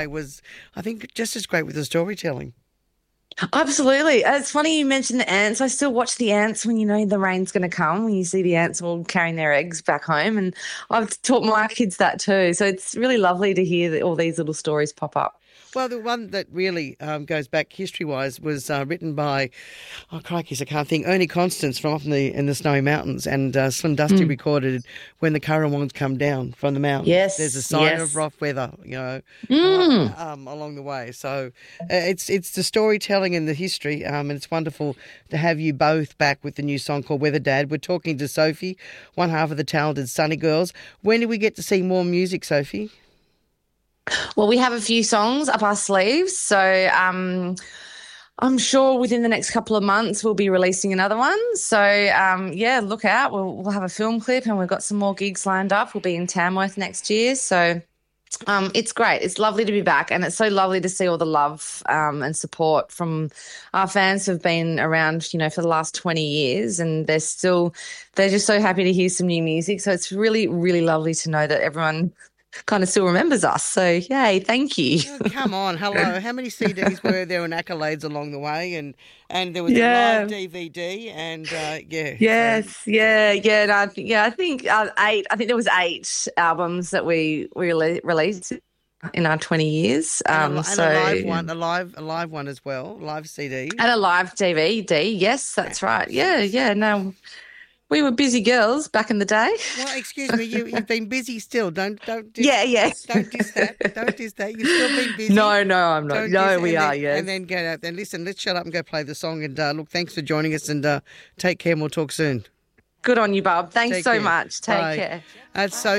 was, I think, just as great with the storytelling. Absolutely. It's funny you mentioned the ants. I still watch the ants when you know the rain's going to come, when you see the ants all carrying their eggs back home. And I've taught my kids that too. So it's really lovely to hear all these little stories pop up. Well, the one that really goes back history-wise was written by, oh crikey, I can't think, Ernie Constance from up in the Snowy Mountains, and Slim Dusty recorded when the Currawongs come down from the mountains. Yes, There's a sign yes. of rough weather, Mm. along the way. So it's the storytelling and the history, and it's wonderful to have you both back with the new song called Weather Dad. We're talking to Sophie, one half of the talented Sunny Girls. When do we get to see more music, Sophie? Well, we have a few songs up our sleeves. So I'm sure within the next couple of months we'll be releasing another one. So, yeah, look out. We'll have a film clip and we've got some more gigs lined up. We'll be in Tamworth next year. So it's great. It's lovely to be back, and it's so lovely to see all the love and support from our fans who've been around, for the last 20 years, and they're just so happy to hear some new music. So it's really, really lovely to know that everyone kind of still remembers us. So, yay, thank you. Oh, come on, hello. How many CDs were there and accolades along the way? And there was a live DVD and, yeah. Yes, I think 8. I think there was 8 albums that we released in our 20 years. And a live one as well, live CD. And a live DVD, yes, that's right. Yeah, no. We were busy girls back in the day. Well, excuse me, you've been busy still. Don't yes. Don't diss that. Don't diss that. You've still been busy. No, I'm not. We are, yes. And then go out there. Listen, let's shut up and go play the song. And look, thanks for joining us, and take care, and we'll talk soon. Good on you, Bob. Thanks Take so care. much. Take Bye. care. So